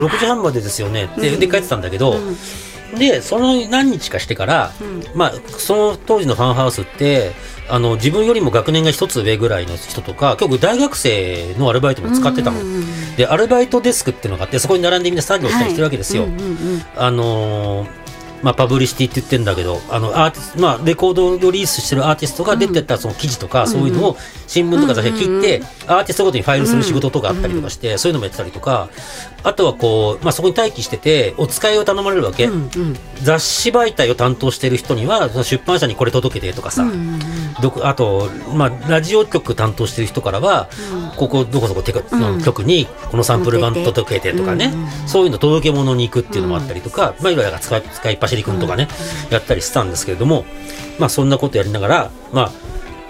6時半までですよねってで帰ってたんだけど、でその何日かしてから、まあその当時のファンハウスって自分よりも学年が一つ上ぐらいの人とか結構大学生のアルバイトも使ってたの、でアルバイトデスクっていうのがあって、そこに並んでみんな作業したりしてるわけですよ。まあ、パブリシティって言ってるんだけど、まあ、レコードをリリースしてるアーティストが出てたその記事とか、そういうのを新聞とか雑誌で切って、アーティストごとにファイルする仕事とかあったりとかして、そういうのもやってたりとか、あとはこう、まあ、そこに待機しててお使いを頼まれるわけ、雑誌媒体を担当してる人には出版社にこれ届けてとかさ、あと、まあ、ラジオ局担当してる人からは、ここどこそこ局にこのサンプル版届けてとかね、そういうの届け物に行くっていうのもあったりとか、まあ、いろいろ使いっ走りくんとかね、やったりしたんですけれども、まあそんなことやりながら、まあ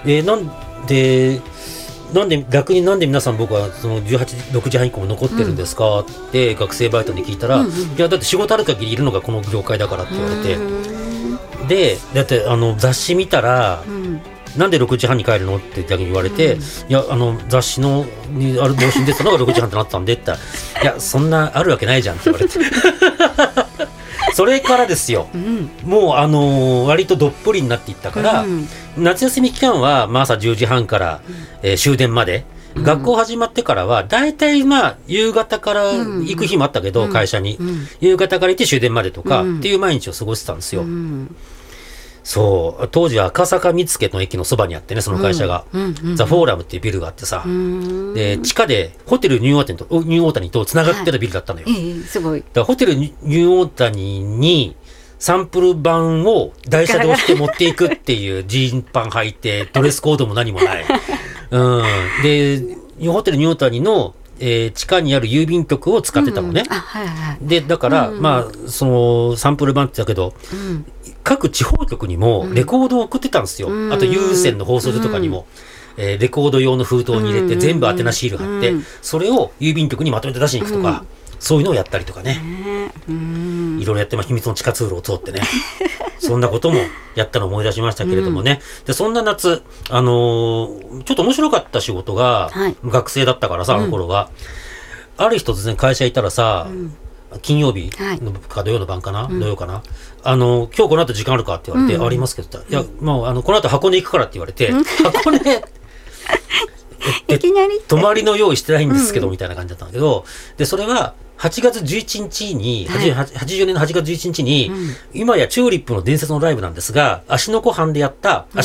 逆になんで皆さん僕はその6時半以降も残ってるんですかって学生バイトに聞いたら、いやだって仕事ある限りいるのがこの業界だからって言われて、でだって雑誌見たら、なんで6時半に帰るのって逆に言われて、いや雑誌のにある同心出てたのが6時半ってなったんでって言ったら、いやそんなあるわけないじゃんって言われてそれからですよ、もう割とどっぷりになっていったから、夏休み期間は、まあ、朝10時半から、終電まで、学校始まってからはだいたいまあ夕方から行く日もあったけど、会社に、夕方から行って終電までとか、っていう毎日を過ごしてたんですよ。そう当時は赤坂見附の駅のそばにあってね、その会社が、ザ・フォーラムっていうビルがあってさ、で地下でホテルニューオータニとつながってたビルだったのよ。 すごい。 だからホテルニューオータニにサンプル版を台車で押して持っていくっていうジーンパン履いてドレスコードも何もない、でホテルニューオータニの地下にある郵便局を使ってたのね、でだから、まあそのサンプル版って言ったけど、各地方局にもレコードを送ってたんですよ、あと有線の放送所とかにも、レコード用の封筒に入れて全部宛名シール貼って、それを郵便局にまとめて出しに行くとか、そういうのをやったりとかね、いろいろやって秘密の地下通路を通ってねそんなこともやったのを思い出しましたけれどもね、でそんな夏、ちょっと面白かった仕事が、学生だったからさ、あの頃は、ある日突然会社行ったらさ、金曜日のか土曜の晩かな、土曜かな、今日この後時間あるかって言われて、ありますけど、いやもうこの後箱根行くからって言われて、箱根いきなり泊まりの用意してないんですけど、みたいな感じだったんだけど、でそれは8月11日に、80年の8月11日に、今やチューリップの伝説のライブなんですが、芦ノ湖でやった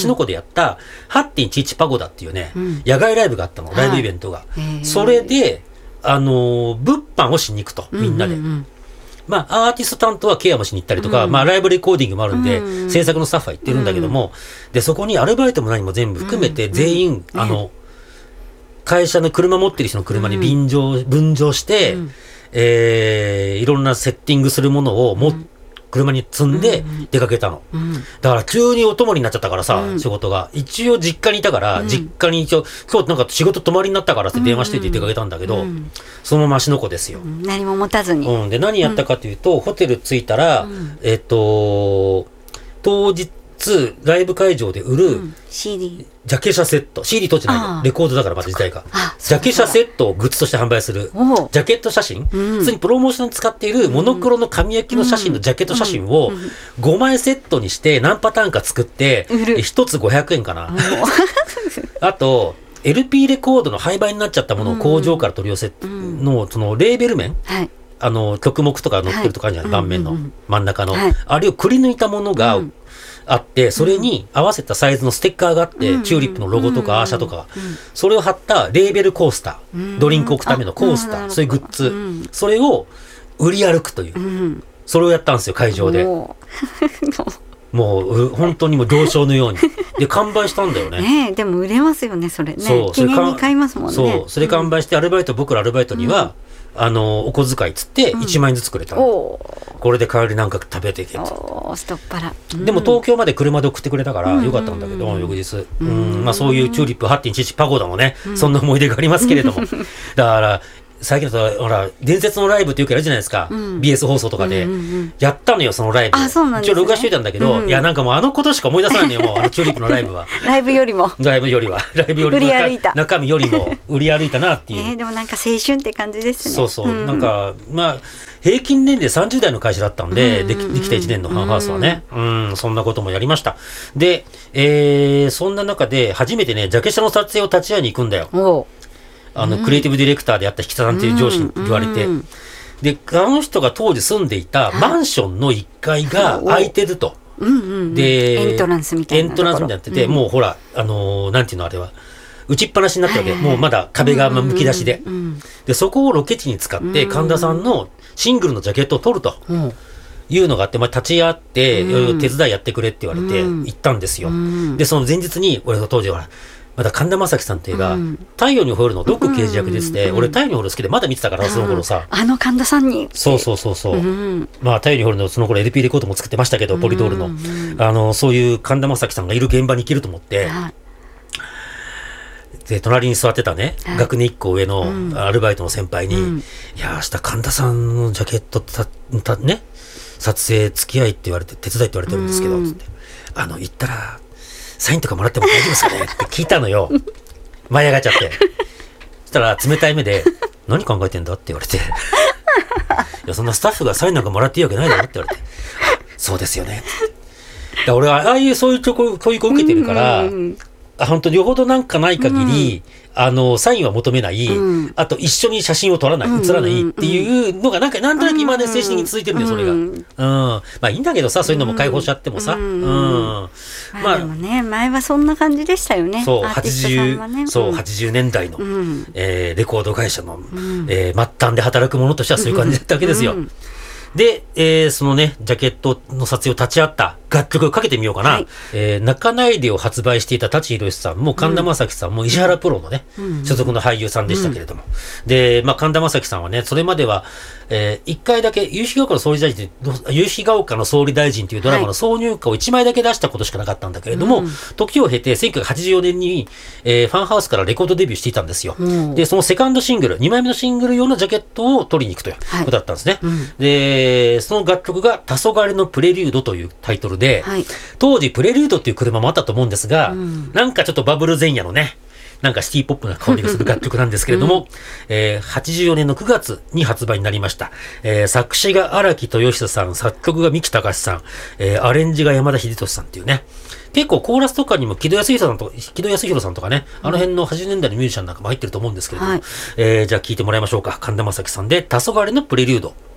8.11 パゴダっていうね、野外ライブがあったの、ライブイベントが。それで、物販をしに行くと、みんなで。まあ、アーティスト担当はケアもしに行ったりとか、まあ、ライブレコーディングもあるんで、制作のスタッフは行ってるんだけども、で、そこにアルバイトも何も全部含めて、全員、会社の車持ってる人の車に分乗して、いろんなセッティングするものを車に積んで出かけたの、だから急にお供になっちゃったからさ、仕事が一応実家にいたから、実家に一応今日なんか仕事泊まりになったからって電話してて出かけたんだけど、そのまま芦ノ湖ですよ、 何も持たずに、 で何やったかというと、ホテル着いたら、当日ライブ会場で売る、 CD ジャケ写セット、 CD 当時ないの、レコードだからまた時代が、ジャケ写セットをグッズとして販売するジャケット写真、普通にプロモーションに使っているモノクロの紙焼きの写真のジャケット写真を5枚セットにして何パターンか作って1つ500円かなあと LP レコードの廃盤になっちゃったものを工場から取り寄せのそのレーベル面、曲目とか載ってるとかあるじゃない、盤面の真ん中の、あれをくり抜いたものがあって、それに合わせたサイズのステッカーがあって、チューリップのロゴとかアーシャとか、それを貼ったレーベルコースター、ドリンク置くためのコースター、そういうグッズ、それを売り歩くという、それをやったんですよ、会場で。もう本当にもう行商のようにで完売したんだよね。 でも売れますよね、それね。記念に買いますもんね。 そうそれ完売して、僕らアルバイトには、お小遣いつって1万円ずつくれたの、これで帰りなんか食べていけと。 ストッパラ、 でも東京まで車で送ってくれたからよかったんだけど、翌日、まあそういうチューリップ 8.11 パゴダのね、そんな思い出がありますけれどもだから最近だとほら伝説のライブってよくやるじゃないですか、BS 放送とかで、やったのよそのライブ。 そうなんですね。 一応録画してたんだけど、いやなんかもうあのことしか思い出さないのよ、もうチューリップのライブは。 ライブよりも売り歩いた中身よりも売り歩いたなっていう。 でもなんか青春って感じですね。 そうそう、なんかまあ平均年齢30代の会社だったんで、できた1年のファンハウスはね、そんなこともやりました。で、そんな中で初めてねジャケ写の撮影を立ち会いに行くんだよ。クリエイティブディレクターであった引田さんっていう上司に言われて、であの人が当時住んでいたマンションの1階が空いてると。でエントランスみたいなところになってて、もうほらなんていうのあれは打ちっぱなしになったわけ、もうまだ壁がむき出しで、でそこをロケ地に使って神田さんのシングルのジャケットを撮るというのがあって、立ち会って手伝いやってくれって言われて行ったんですよ。でその前日に俺が当時はまだ神田正輝さんっていうが、太陽にほえるのドッグ刑事役でして、俺太陽にほえる好きでまだ見てたから、その頃さ、 神田さんにそう、まあ太陽にほえるのその頃 LP レコードも作ってましたけど、ポリドールのそういう神田正輝さんがいる現場に行けると思って、で隣に座ってたね、学年1個上のアルバイトの先輩に、いや明日神田さんのジャケットね撮影付き合いって言われて手伝いって言われてるんですけど、つって行ったらサインとかもらっても大丈夫ですかねって聞いたのよ。舞い上がっちゃって。そしたら冷たい目で何考えてんだって言われて、いやそんなスタッフがサインなんかもらっていいわけないだろって言われて、そうですよね。だ俺はそういう教育を受けてるから、本当によほどなんかない限り、サインは求めない、あと一緒に写真を撮らない、写らないっていうのがなんとなく今まで精神的に続いてるんだよ、それが。まあいいんだけどさ、そういうのも解放しちゃってもさ。 まあでもね、前はそんな感じでしたよね。 そう、80年代のレコード会社の末端で働く者としてはそういう感じだったわけですよ。で、そのね、ジャケットの撮影を立ち会った楽曲をかけてみようかな。泣かないでを発売していた舘ひろしさんも神田正輝さんも石原プロのね、所属の俳優さんでしたけれども。で、まあ神田正輝さんはね、それまでは、一回だけ夕日が丘の総理大臣というドラマの挿入歌を1枚だけ出したことしかなかったんだけれども、時を経て1984年に、ファンハウスからレコードデビューしていたんですよ。で、そのセカンドシングル、2枚目のシングル用のジャケットを取りに行くということだったんですね。で、その楽曲が黄昏のプレリュードというタイトルで、当時プレリュードっていう車もあったと思うんですが、なんかちょっとバブル前夜のね、なんかシティポップな香りがする楽曲なんですけれども、84年の9月に発売になりました。作詞が荒木豊久さん、作曲が三木隆さん、アレンジが山田秀俊さんっていうね、結構コーラスとかにも木戸康弘さんとかね、あの辺の80年代のミュージシャンなんかも入ってると思うんですけれども、じゃあ聴いてもらいましょうか。神田正輝さんで黄昏のプレリュード。